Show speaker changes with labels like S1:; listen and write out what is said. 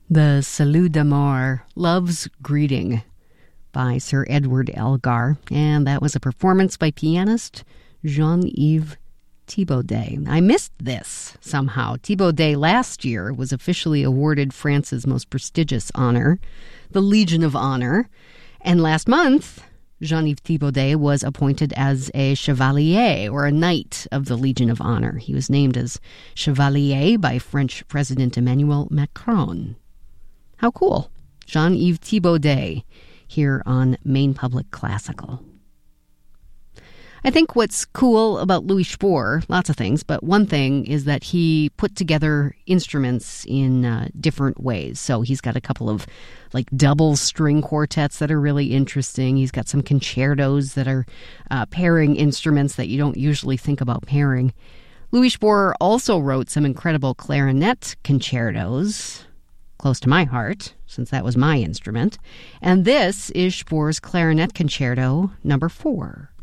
S1: The Salut d'amour, Love's Greeting, by Sir Edward Elgar, and that was a performance by pianist Jean-Yves Thibaudet. I missed this somehow. Thibaudet last year was officially awarded France's most prestigious honor, the Legion of Honor, and last month, Jean-Yves Thibaudet was appointed as a Chevalier, or a Knight of the Legion of Honor. He was named as Chevalier by French President Emmanuel Macron. How cool. Jean-Yves Thibaudet here on Maine Public Classical. I think what's cool about Louis Spohr, lots of things, but one thing is that he put together instruments in different ways. So he's got a couple of double string quartets that are really interesting. He's got some concertos that are pairing instruments that you don't usually think about pairing. Louis Spohr also wrote some incredible clarinet concertos, close to my heart, since that was my instrument. And this is Spohr's Clarinet Concerto No. 4.